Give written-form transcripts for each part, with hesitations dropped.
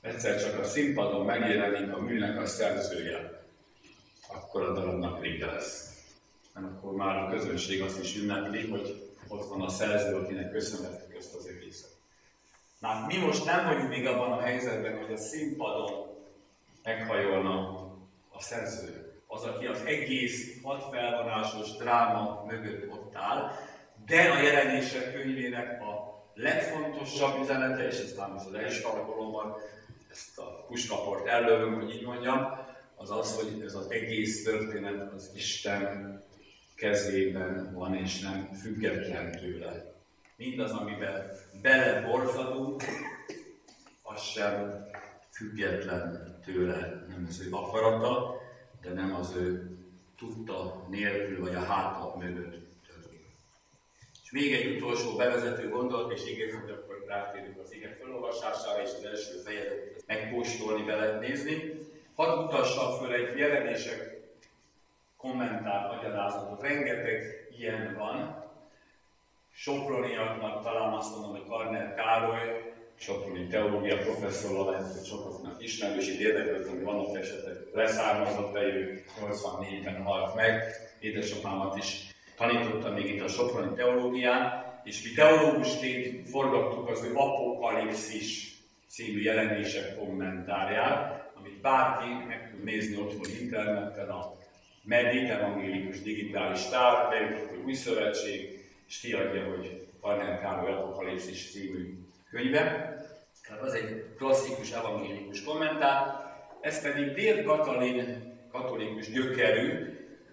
egyszer csak a színpadon megjelenik a műnek a szerzője, akkor a darabnak vége lesz. Mert akkor már a közönség azt is ünnepli, hogy ott van a szerző, akinek köszönhetjük ezt az egészet. Na, mi most nem vagyunk még abban a helyzetben, hogy a színpadon meghajolna a szerző. Az, aki az egész hadfelvonásos dráma mögött ott áll, de a Jelenések könyvének a legfontosabb üzenete, és ezt most az első alkalommal ezt a puskaport ellövöm, hogy így mondjam, az az, hogy ez az egész történet az Isten kezében van, és nem független tőle. Mindaz, amiben beleborzadunk, az sem független tőle, nem az ő akarata, de nem az ő tudta nélkül, vagy a háta mögött történik. És még egy utolsó bevezető gondolat, és ígérem, hogy akkor rátérünk az ige felolvasására, és az első fejezetet megkóstolni, bele nézni. Hadd mutassam föl egy Jelenések kommentár magyarázatot. Rengeteg ilyen van. Soproniaknak talán azt mondom, hogy Karner Károly, soproni teológia professzorral lehet, hogy sokaknak ismerős, itt érdeklődtem, hogy vannak esetek leszármazott, ő 84-ben halt meg. Édesapámat is tanítottam még itt a soproni teológián, és mi teológusként forgattuk az ő Apokalipszis című Jelenések kommentárját, amit bárki meg tud nézni otthon interneten, a MEDIT, Evangélikus Digitális Tár, bejutott, hogy Új Szövetség, és kiadja, hogy Karner Károly Apokalipszis című könyve. Tehát az egy klasszikus evangélikus kommentár, ez pedig Dél Katalin katolikus gyökerű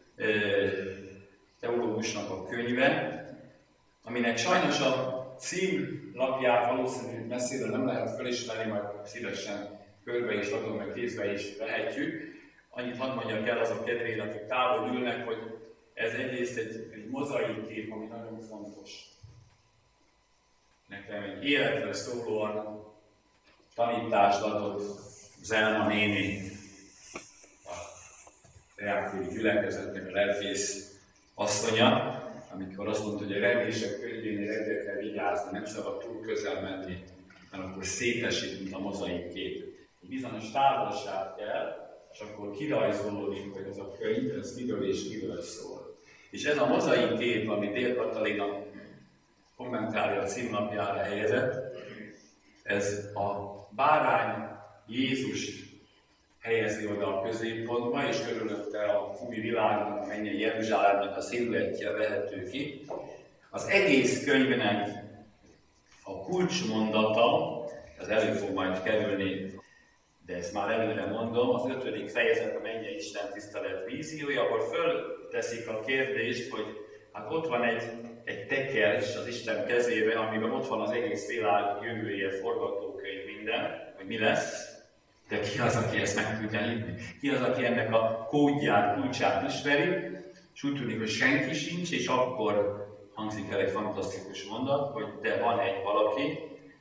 teológusnak a könyve, aminek sajnos a címlapját valószínűleg messziről nem lehet felismerni, majd szívesen körbe is adom, meg kézbe is vehetjük. Annyit hadd mondjak el azok kedvére, akik távol ülnek, hogy ez egyrészt egy mozaik kép, ami nagyon fontos. Nekem egy életre szólóan tanítást adott Zelma néni, a reaktív gyülekezetnek a lelkész asszonya, amikor azt mondta, hogy a Jelenések könyvénél egyre kell vigyázni, nem szabad túl közel menni, mert akkor szétesít, mint a mozaik kép. Bizonyos távolság kell, és akkor kirajzolódik, hogy ez a könyv, ez miről és miről szól. És ez a mozaik kép, amit Dél Katalin a kommentárja a címlapjára helyezett, ez a bárány Jézust helyezi oda a középpontba, és körülötte a új világnak, a mennyei Jeruzsálemnek a sziluettje vehető ki. Az egész könyvnek a kulcsmondata, ez elő fog majd kerülni, de ezt már előre mondom, az 5. fejezet a mennyei Isten tisztelet víziója, ahol fölteszik a kérdést, hogy hát ott van egy tekercs az Isten kezébe, amiben ott van az egész világ jövője, forgatókönyv, minden, hogy mi lesz, de ki az, aki ezt meg tudja írni? Ki az, aki ennek a kódját, kulcsát ismeri, és úgy tűnik, hogy senki sincs, és akkor hangzik el egy fantasztikus mondat, hogy de van egy valaki,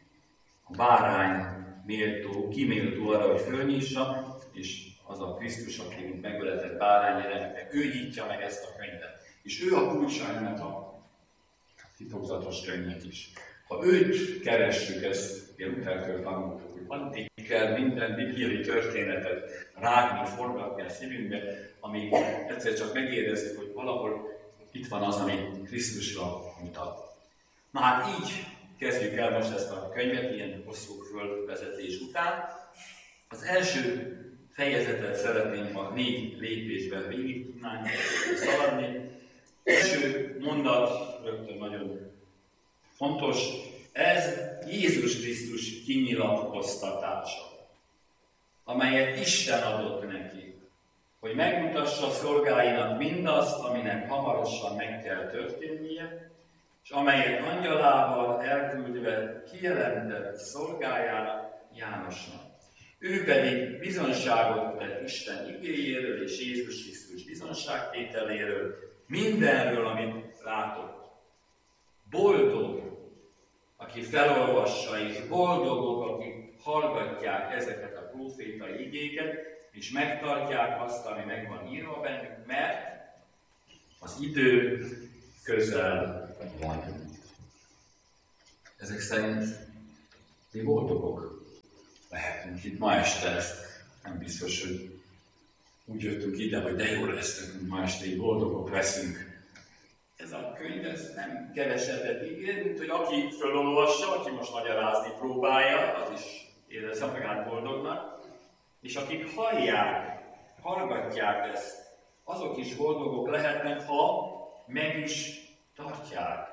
a bárány méltó, kiméltó arra, hogy fölnyissa, és az a Krisztus, aki mint megöletett bárány jelenik, ő nyitja meg ezt a könyvet. És ő a kulcsa ennek a titokzatos könyvnek is. Ha őt keressük, ezt Luthertől tanultuk, hogy addig kell minden bibliai történetet rágni, forgatni a szívünkbe, amíg egyszer csak megérezzük, hogy valahol itt van az, ami Krisztusra mutat. Na hát így kezdjük el most ezt a könyvet, ilyen hosszú fölvezetés után. Az első fejezetet szeretném a 4 lépésben végig tudnánk szaladni. Első mondat, rögtön nagyon fontos, ez Jézus Krisztus kinyilatkoztatása, amelyet Isten adott neki, hogy megmutassa szolgáinak mindazt, aminek hamarosan meg kell történnie, és amelyet angyalával elküldve kijelentett szolgájának, Jánosnak. Ő pedig bizonságot tett Isten igéjéről és Jézus Krisztus bizonságtételéről, mindenről, amit látott. Boldog, aki felolvassa, és boldogok, akik hallgatják ezeket a prófétai igéket, és megtartják azt, ami meg van írva bennük, mert az idő közel van. Ezek szerint mi boldogok lehetünk itt ma este. Ezt nem biztos, hogy úgy jöttünk ide, hogy de jó lesz, nekünk ma este így boldogok leszünk. Ez a könyv, ez nem kevesebbet ígér, mint hogy aki fölolvassa, aki most magyarázni próbálja, az is érezze magát boldognak. És akik hallgatják ezt, azok is boldogok lehetnek, ha meg is tartják.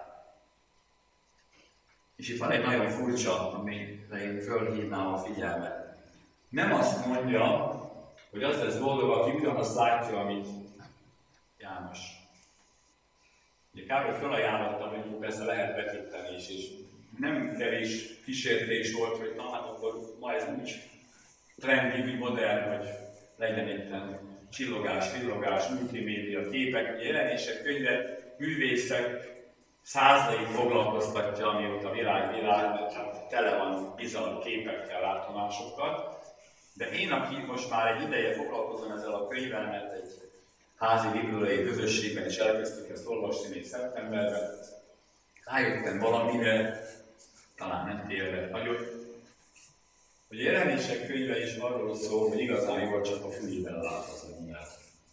És itt van egy nagyon furcsa, amire én fölhívnám a figyelmet. Nem azt mondja, hogy az lesz boldog, aki ugyanazt látja, amit János. Ugye Károly felajánlotta, hogy persze lehet vetíteni is, és nem kevés kísértés volt, hogy na hát akkor ma ez úgy trendi, úgy modern, hogy legyen itt csillogás, villogás, multimédia, képek, jelenések, könyvek, művészek, százai foglalkoztatja, amióta a világ, mert tele van bizarr képekkel, látomásokkal. De én, aki most már egy ideje foglalkozom ezzel a könyvvel, mert egy házi bibliai közösségben is elkezdtük ezt olvasni még szeptemberben, rájöttem valamire, talán nem tévedek nagyot, hogy a jelenések könyve is arról szól, hogy igazán jól csak a fülében lát az ember.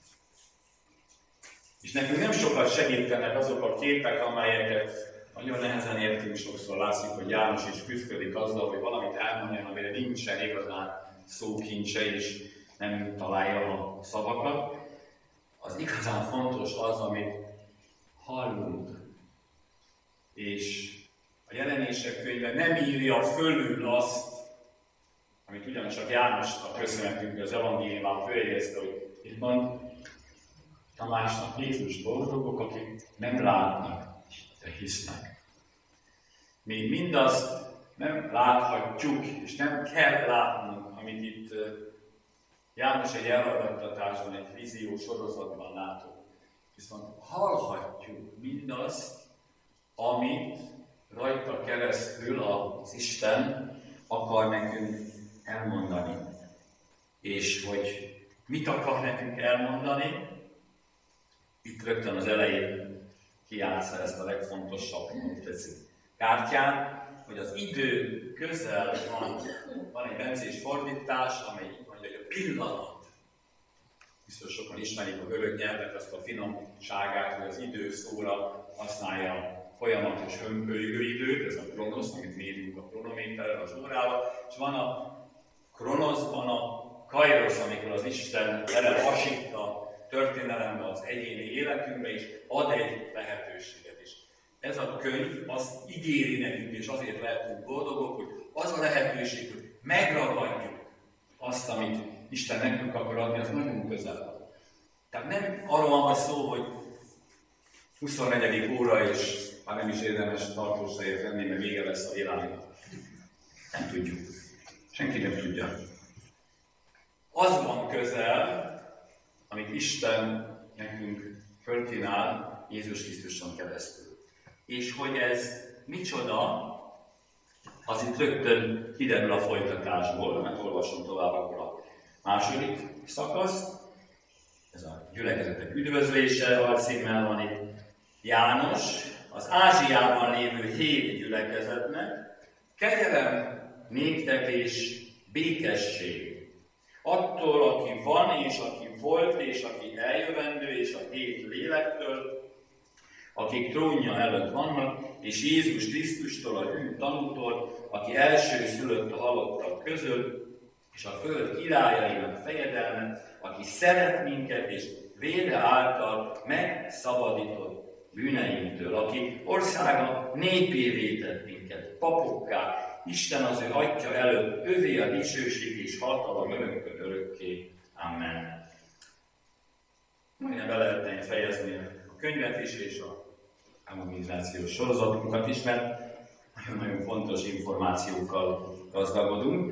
És nekünk nem sokat segítenek azok a képek, amelyeket nagyon nehezen értünk, sokszor látszik, hogy János is küzdik azzal, hogy valamit elmondjon, amire nincsen igazán szókincse, és nem találja a szavakat. Az igazán fontos az, amit hallunk. És a jelenések könyve nem írja fölül azt, amit ugyancsak Jánosnak köszönhetünk, az evangéliumában följegyezte, hogy itt van Tamásnak Jézus boldogok, akik nem látnak, de hisznek. Mi mindazt nem láthatjuk, és nem kell látnunk, amit itt János egy elragadtatásban, egy vízió sorozatban látunk. Viszont hallhatjuk mindazt, amit rajta keresztül az Isten akar nekünk elmondani. És hogy mit akar nekünk elmondani, itt rögtön az elején kijátsza ezt a legfontosabb, amit tetszik kártyán, hogy az idő közel van. Van egy bencés fordítás, amely így mondja, hogy a pillanat. Biztos sokan ismerik a görög nyelvet, azt a finomságát, hogy az idő szóra használja a folyamatos hömpölygő időt, ez a kronosz, amit mérünk a kronométerrel, az órával, és van a kronoszban a kairosz, amikor az Isten belehasít a történelembe, az egyéni életünkbe, és ad egy lehetőséget is. Ez a könyv azt ígéri nekünk, és azért lehetünk boldogok, hogy az a lehetőség, hogy megragadjuk azt, amit Isten nekünk akar adni, az nagyon közel van. Tehát nem arról van szó, hogy 24. óra, és már nem is érdemes tartósra tenni, mert vége lesz a világnak. Nem tudjuk. Senki nem tudja. Az van közel, amit Isten nekünk fölkínál Jézus Krisztuson keresztül. És hogy ez micsoda, az itt rögtön kiderül a folytatásból, mert olvasom tovább akkor a második szakaszt. Ez a gyülekezetek üdvözlése alcímmel van itt. János, az Ázsiában lévő 7 gyülekezetnek, kegyelem néktek és békesség. Attól, aki van, és aki volt, és aki eljövendő, és a 7 lélektől, akik trónja előtt vannak, és Jézus Krisztustól, a hű tanútól, aki első szülött a halottak közül, és a föld királyainak fejedelme, aki szeret minket, és vére által megszabadított bűneinktől, aki országa népévé tett minket, papokká, Isten az ő atya előtt, övé a dicsőség és hatalom örökkön örökké. Amen. Majdnem be lehetne fejezni a könyvet is, és a evangelizációs sorozatunkat is, mert nagyon-nagyon fontos információkkal gazdagodunk.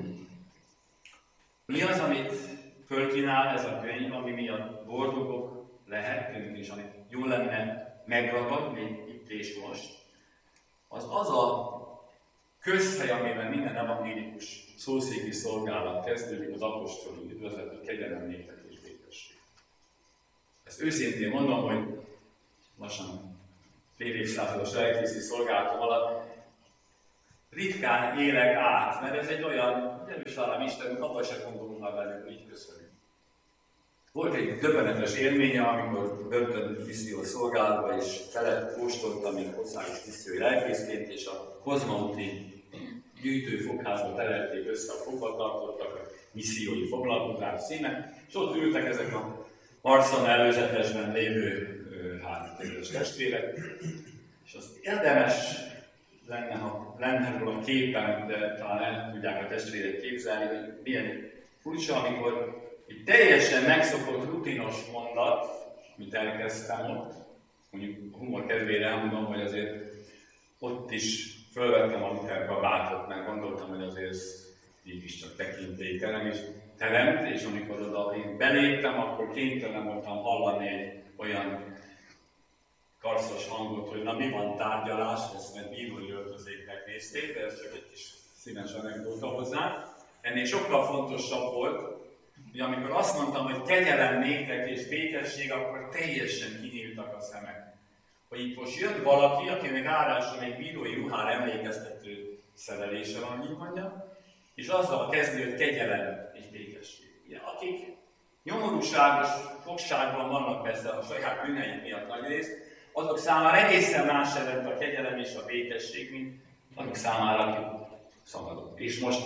Mi az, amit fölkínál ez a könyv, ami miatt boldogok lehetünk, és amit jó lenne megragadni itt és most, az a közhely, amiben minden evangélikus szószéki szolgálat kezdődik, az apostoli üdvözlet, hogy kegyelem néktek és békesség. Ezt őszintén mondom, hogy lassan fél évszázados lelkészi szolgálatom alatt ritkán élek át, mert ez egy olyan, Jeruzsálem Istenünk, abban se gondolunk már velünk, hogy így köszönjük. Volt egy döbbenetes élménye, amikor börtön misszió szolgálatban is kóstoltam még országos missziói lelkészként, és a Kozma-úti gyűjtőfogházba terelték össze a fogvatartottak a missziói foglalkozás színe, és ott ültek ezek a arcon előzetesben lévő kedves testvérek, és az érdemes lenne, ha lenne róla képen, de talán el tudják a testvérek képzelni, hogy milyen furcsa, amikor egy teljesen megszokott, rutinos mondat, amit elkezdtem ott, mondjuk a humor kedvére elmondom, hogy azért ott is fölvettem a Luther kabátot, mert gondoltam, hogy azért így is csak tekintélyterem is teremt, és amikor oda én beléptem, akkor kénytelen voltam hallani egy olyan karszos hangot, hogy na mi van tárgyalás, ezt meg bírói öltözéknek nézték, de ez csak egy kis színes anekdóta hozzá. Ennél sokkal fontosabb volt, hogy amikor azt mondtam, hogy kegyelem néktek és békesség, akkor teljesen kinyíltak a szemek. Hogy itt most jön valaki, akinek ráadásul még bírói ruhára emlékeztető szerelése van, így mondja, és azzal kezdő, hogy kegyelem és békesség. Ugye, akik nyomorúságos fogságban vannak persze a saját bűneik miatt nagyrészt, azok számára egészen más jelent a kegyelem és a békesség, mint azok számára, akik szabadok. És most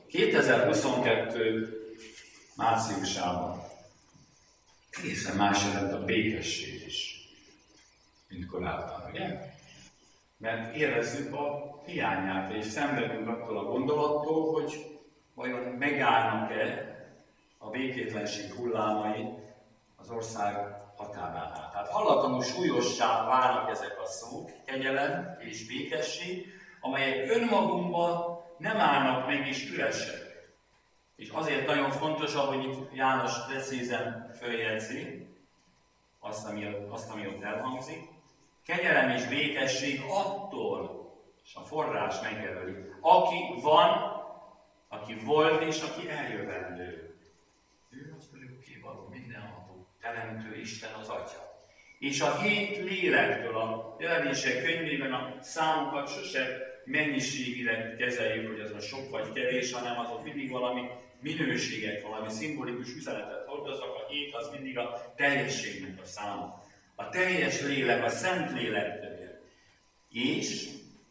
2022 márciusában egészen más jelent a békesség is, mint korábban, ugye? Mert érezzük a hiányát, és szenvedünk attól a gondolattól, hogy vajon megállnak-e a békétlenség hullámai az ország határánál. Tehát hallatlanul súlyossá válnak ezek a szók, kegyelem és békesség, amelyek önmagunkban nem állnak meg és üresek. És azért nagyon fontos, ahogy itt János precízen följegyzi azt, ami ott elhangzik, kegyelem és békesség attól, és a forrás megjelöli, aki van, aki volt és aki eljövendő. Ő az örökkévaló, mindenható, teremtő Isten az Atya. És a 7 lélektől a Jelenések könyvében a számokat sose mennyiségileg kezeljük, hogy az a sok vagy kevés, hanem azok mindig valami minőséget, valami szimbolikus üzenetet hordoznak, a 7 az mindig a teljességnek a száma. A teljes lélek, a szent lélektől jön. És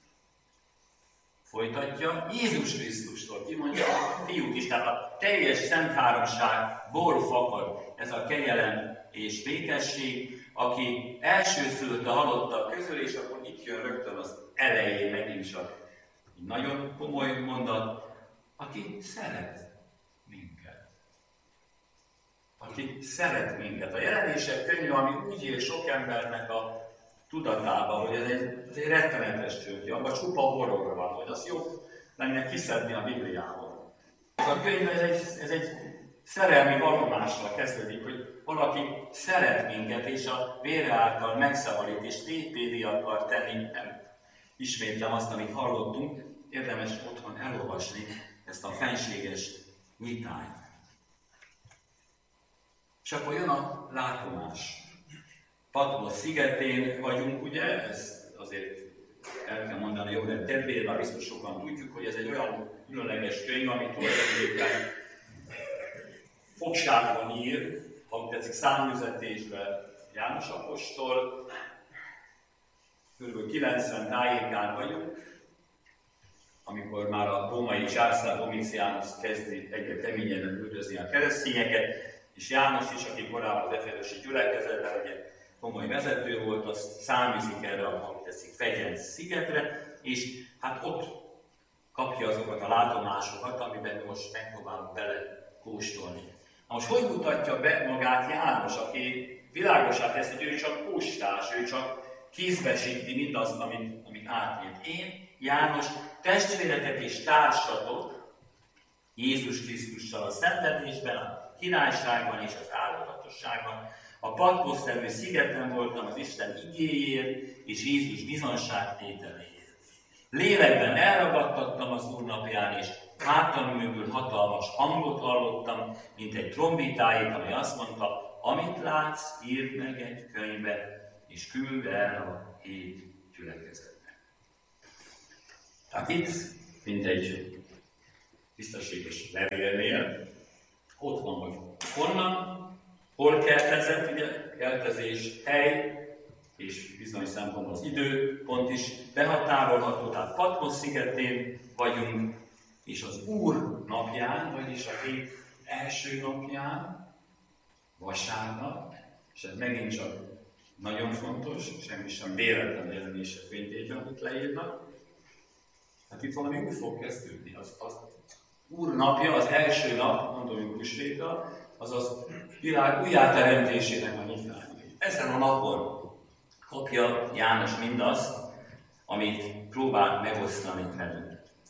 folytatja Jézus Krisztustól, kimondja a fiút is, tehát a teljes szent háromságból fakad ez a kegyelem és békesség, aki elsőszülött a halottak közül, és akkor itt jön rögtön az elején megint csak egy nagyon komoly mondat, aki szeret minket. Aki szeret minket. A Jelenések könyve, ami úgy él sok embernek a tudatába, hogy ez egy rettenetes csőtje, abban csupa horror van, hogy az jobb lenne kiszedni a Bibliából. Ez a könyv, ez egy szerelmi vallomással kezdődik, hogy valaki szeret minket, és a vére által megszabadít, és tétpédi akar tenni. Nem ismétlem azt, amit hallottunk, érdemes otthon elolvasni ezt a fenséges nyitányt. És akkor jön a látomás. Patmos szigetén vagyunk, ugye, ezt azért el kell mondani jó, de kedvéért, már biztos sokan tudjuk, hogy ez egy olyan különleges könyv, amit tulajdonképpen fogságban ír, ha tetszik száműzetésben János apostol, kb. 90 tájékán vagyunk, amikor már a római császár Domitianus kezdi egyre keményebben üldözni a keresztényeket, és János is, aki korábban az efezusi gyülekezetben ugye komoly vezető volt, azt száműzik erre a Fegyenc szigetre, és hát ott kapja azokat a látomásokat, amiben most megpróbálunk bele kóstolni. Na most hogy mutatja be magát János, aki világosá teszi, hogy ő csak kóstás, ő csak kézbesíti mindazt, amit átért. Én, János, testvéretek és társatok Jézus Krisztussal a szenvedésben, a királyságban és az áldozatos,ságban. A Patmos nevű szigeten voltam az Isten igéjéért és Jézus bizonságtételéért. Lélekben elragadtattam az Úr napján, és hátam mögül hatalmas hangot hallottam, mint egy trombitáit, amely azt mondta, amit látsz, írd meg egy könyvbe, és küld el a 7 gyülekezetnek. Tehát itt mint egy tisztességes levélnél. Ott van, hogy honnan, hol keltezett, ugye, keltezés, hely, és bizonyos szempontból az időpont is behatárolható, tehát Patmos szigetén vagyunk, és az Úr napján, vagyis a hét első napján, vasárnap, és ez megint csak nagyon fontos, semmi sem véletlen jelenés a könyvében, amit leírnak. Hát itt valami úgy fog kezdődni. Az Úr napja, az első nap, mondom, húsvéta, az az világ újjáteremtésének a nyitványa. Ezen a napon kapja János mindazt, amit próbál megosztani velünk.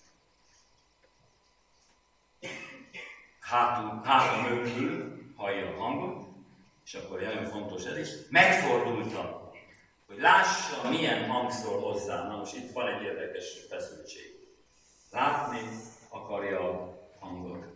Háta mögül hallja a hangot, és akkor nagyon fontos ez is, megfordultam, hogy lássa, milyen hang szól hozzá. Na most itt van egy érdekes feszültség. Látni akarja a hangot.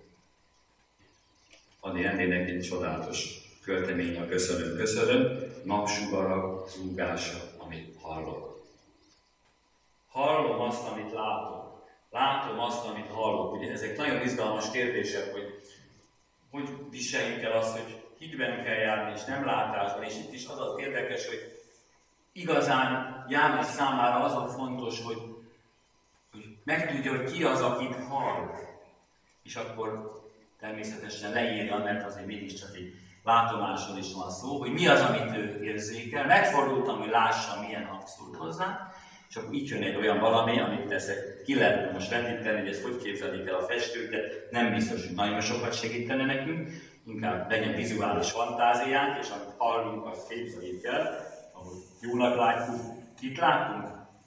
Adi Endének egy csodálatos költeménye, köszönöm, napsugara, zúgása, amit hallok. Hallom azt, amit látok. Látom azt, amit hallok. Ugye ezek nagyon izgalmas kérdések, hogy viseljük el azt, hogy hitben kell járni, és nem látásban. És itt is az érdekes, hogy igazán János számára az a fontos, hogy megtudja, hogy ki az, akit hall. És akkor természetesen leírja, mert azért mégiscsak egy látomásról is van szó, hogy mi az, amit ő érzékel. Megfordultam, hogy lássam, milyen hang szólt hozzá, és akkor így jön egy olyan valami, amit persze ki lehetne most vetíteni, hogy ezt hogy képzelik el a festők, de nem biztos, hogy nagyon sokat segítene nekünk, inkább legyen vizuális fantáziánk, és amit hallunk, azt képzeljük el, ahogy jónak látjuk. Kit látunk?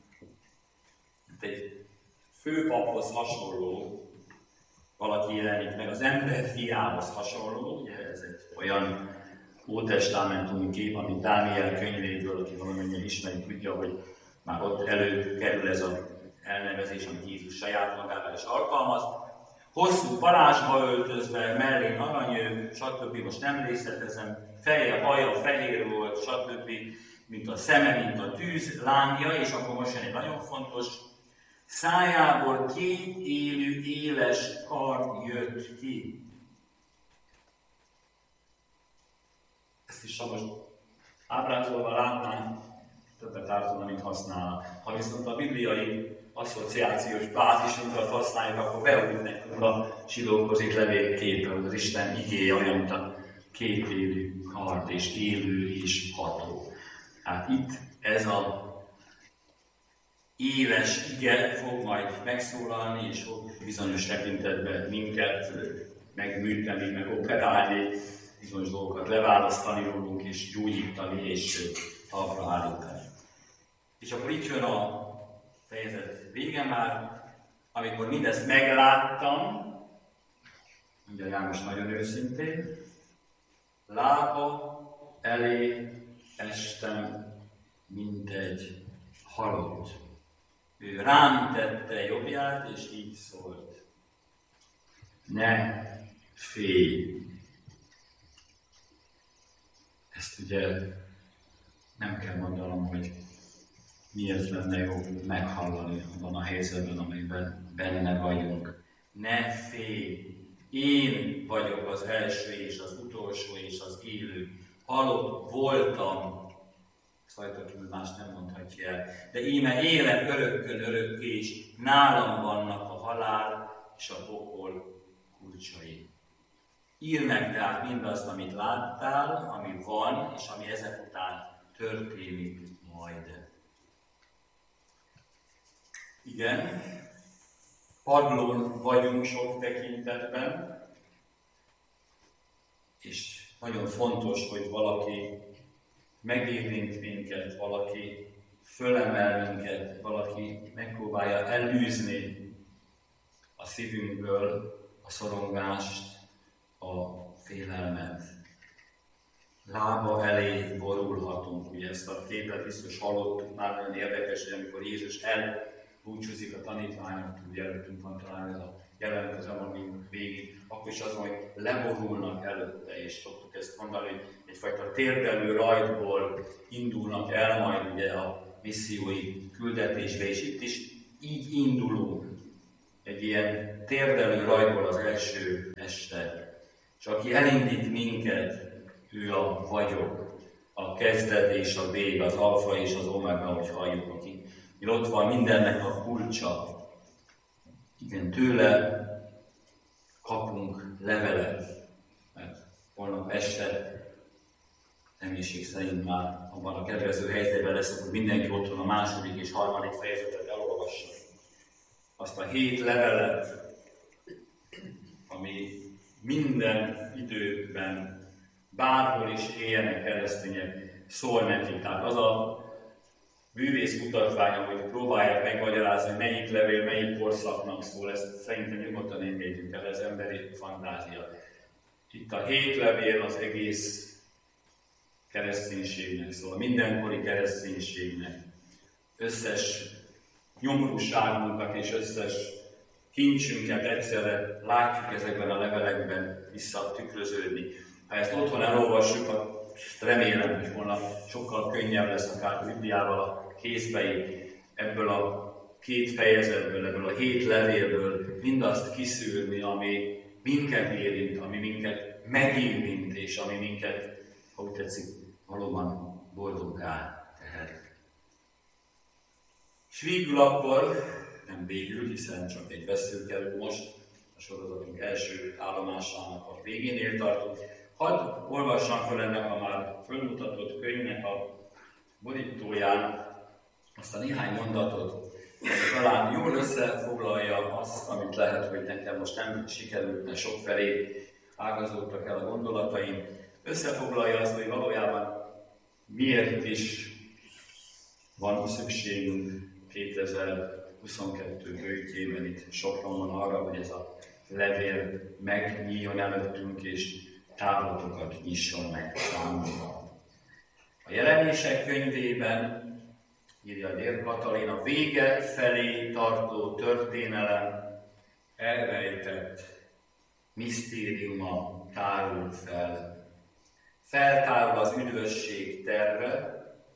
Egy főpaphoz hasonló valaki jelenik meg, az ember fiához hasonló, ugye ez egy olyan ótestamentumi kép, amit Dániel könyvéből, aki valamennyien ismeri, tudja, hogy már ott előkerül ez az elnevezés, amit Jézus saját magára is alkalmaz. Hosszú parázsba öltözve, mellén aranyő, stb. Most nem részletezem, feje, haja fehér volt, stb. Mint a szeme, mint a tűz lángja, és akkor most jön egy nagyon fontos, szájából 2 élő, éles kard jött ki. Ezt is most ábrázolva látnánk, többet ártana, mint használna. Ha viszont a bibliai asszociációs bázisunkat használjuk, akkor beugrik nekünk a Zsidókhoz levél képe, hogy az Isten igéje olyan, mint a 2 élő kard, és élő és ható. Hát itt ez a éles ige fog majd megszólalni, és fog bizonyos tekintetben minket megműteni, megoperálni, bizonyos dolgokat leválasztani rólunk, és gyógyítani, és talpra állítani. És akkor itt jön a fejezet vége már, amikor mindezt megláttam, mondja János nagyon őszintén, lába elé estem, mint egy halott. Ő rám tette jobbját, és így szólt. Ne félj! Ezt ugye nem kell mondanom, hogy miért lenne jó meghallani abban a helyzetben, amiben benne vagyunk. Ne félj! Én vagyok az első és az utolsó és az élő. Halott voltam, rajta kívül más nem mondhatja el. De íme élek örökkön örökké, és nálam vannak a halál és a pokol kulcsai. Írd meg tehát mindazt, amit láttál, ami van, és ami ezek után történik majd. Igen, padlón vagyunk sok tekintetben, és nagyon fontos, hogy valaki megérint minket, valaki fölemel minket, valaki megpróbálja elűzni a szívünkből a szorongást, a félelmet. Lába elé borulhatunk, ugye ezt a képet biztos hallottuk már, nagyon érdekes, hogy amikor Jézus elbúcsúzik a tanítványoktól, ugye előttünk van talán ez a jelenet az evangélium végén, akkor is az van, hogy leborulnak előtte, és szoktuk ezt mondani, hogy egyfajta térdelő rajtból indulnak el majd ugye a missziói küldetésbe, és itt is így indulunk. egy ilyen térdelő rajból az első este, és aki elindít minket, ő a vagyok, a kezdet és a vég, az alfa és az omega, ahogy halljuk, aki ott van mindennek a kulcsa. Igen, tőle kapunk levelet, mert holnap este reménység szerint már abban a kedvező helyzetben lesz, hogy mindenki otthon a második és harmadik fejezetet elolvassa. Azt a 7 levelet, ami minden időben, bárhol is éljenek keresztények, szól nekik. Tehát az a bűvész mutatványa, hogy próbálják megmagyarázni, hogy melyik levél, melyik korszaknak szól, ezt szerintem nyugodtan engedjük el, ez emberi fantázia. Itt a 7 levél az egész kereszténységnek szól, mindenkori kereszténységnek. Összes nyomorúságunkat és összes kincsünket egyszerre látjuk ezekben a levelekben visszatükröződni. Ha ezt otthon elolvassuk, remélem, hogy holnap sokkal könnyebb lesz akár Bibliával a kézbei, ebből a 2 fejezetből, ebből a 7 levélből mindazt kiszűrni, ami minket érint, ami minket megérint, és ami minket, ha úgy tetszik, valóban boldoggá tehet. És végül akkor, nem végül, hiszen csak egy veszőkelő most, a sorozatunk első állomásának a végénél tartunk. Hadd olvassam fel ennek a már fölmutatott könyvnek a borítóján azt a néhány mondatot, ami talán jól összefoglalja azt, amit lehet, hogy nekem most nem sikerült, mert sokfelé ágazódtak el a gondolataim. Összefoglalja azt, hogy valójában miért is van szükségünk 2022 bőjtjében itt Sopronban arra, hogy ez a levél megnyíljon előttünk, és távlatokat nyisson meg számunkra. A Jelenések könyvében, írja Dér Katalin, a vége felé tartó történelem elrejtett misztériuma tárul fel. Feltárul az üdvösség terve,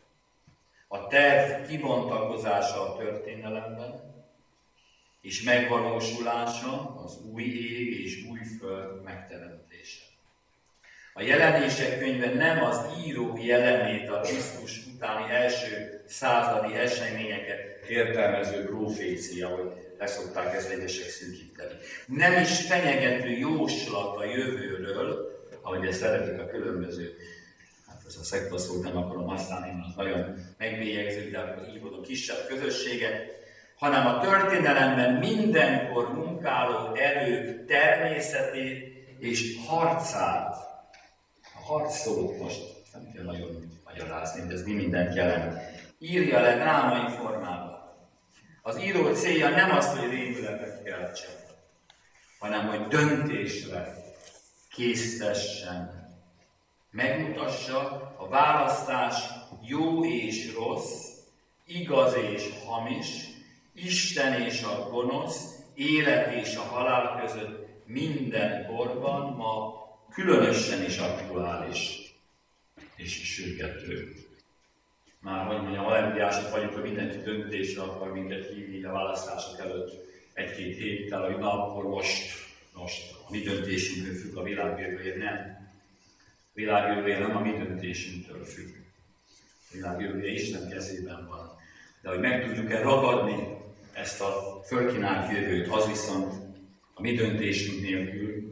a terv kibontakozása a történelemben, és megvalósulása az új ég és új föld megteremtése. A Jelenések könyve nem az író jelenét, a Krisztus utáni első századi eseményeket értelmező profécia, hogy leszokták ezt egyesek szűkíteni. Nem is fenyegető jóslat a jövőről, ahogy ezt szeretik a különböző, hát ez a szekta szót nem akarom használni, mert nagyon megbélyegző, de akkor így mondom, kisebb közösségek, hanem a történelemben mindenkor munkáló erők természetét és harcát. A harc szót most nem kell nagyon magyarázni, de ez mi mindent jelent. Írja le drámai formában. Az író célja nem az, hogy rémületet keltsen, hanem hogy döntésre késztessen. Megmutassa a választás jó és rossz, igaz és hamis, Isten és a gonosz, élet és a halál között minden korban, ma különösen is aktuális és sürgető. Már, hogy mondjam, allergiások vagyunk, hogy mindenki döntésre akar minket hívni a választások előtt 1-2 héttel, hogy na, akkor most a mi döntésünktől függ a világjövője. Nem. A világjövője nem a mi döntésünktől függ. A világjövője Isten kezében van. De hogy meg tudjuk-e ragadni ezt a fölkínált jövőt, az viszont a mi döntésünk nélkül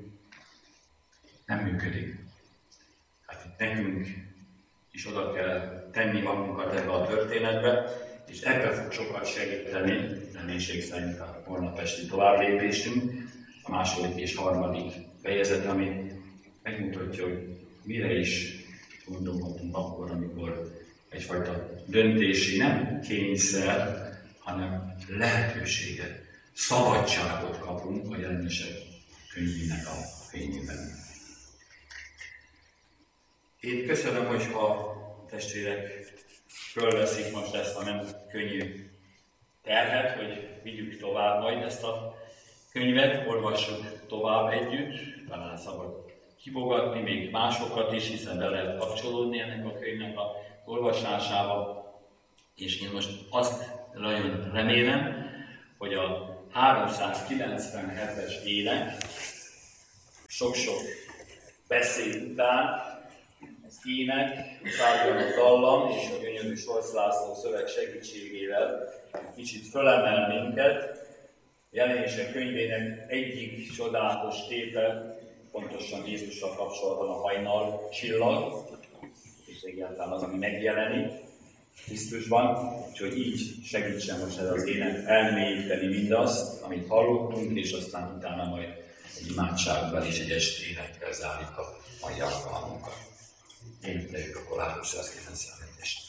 nem működik. Hát itt nekünk is oda kell tenni magunkat ebbe a történetbe, és ebbe fog sokat segíteni, reménység szerint a holnap esti továbblépésünk, a második és harmadik fejezet, ami megmutatja, hogy mire is gondolhatunk akkor, amikor egyfajta döntési, nem kényszer, hanem lehetőséget, szabadságot kapunk a Jelenések könyvének a fényében. Én köszönöm, hogyha a testvérek fölveszik most ezt a nem könnyű terhet, hogy vigyük tovább majd ezt a könyvet, olvassuk tovább együtt, talán szabad kibogatni még másokat is, hiszen be lehet kapcsolódni ennek a könyvnek az olvasásába. És én most azt nagyon remélem, hogy a 397-es ének, sok-sok beszéd után, az ének, a tárgyaló dallam és a Gyönyörű Solc László szöveg segítségével kicsit fölemel minket. Jelenések könyvének egyik csodálatos tépe, pontosan Jézussal kapcsolatban a hajnal csillag, és egyáltalán az, ami megjelenik Krisztusban, úgyhogy így segítsen most ez az ének elmélyíteni mindazt, amit hallottunk, és aztán utána majd egy imádsággal és egy esti énekkel zárjuk a mai alkalmunkat. Énekeljük akkor 397-est.